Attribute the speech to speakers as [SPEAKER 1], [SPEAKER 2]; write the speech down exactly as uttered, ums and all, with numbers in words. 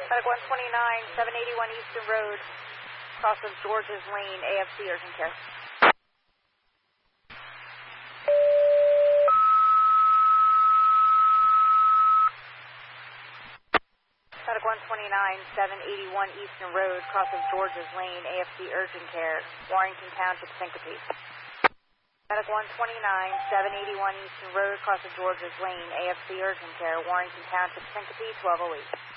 [SPEAKER 1] Medic one twenty-nine, seven eighty-one Eastern Road, cross of George's Lane, A F C urgent care. Medic one twenty-nine, seven eighty-one Eastern Road, cross of George's Lane, A F C urgent care, Warrington Township, Syncope. Medic one twenty-nine, seven eighty-one Eastern Road, cross of George's Lane, A F C urgent care, Warrington Township, Syncope, twelve oh eight.